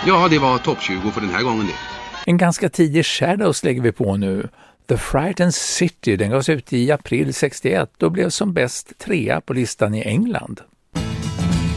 Ja, det var topp 20 för den här gången det. En ganska tidig Shadows lägger vi på nu. The Frightened City, den gavs ut i april 61 och blev som bäst 3 på listan i England.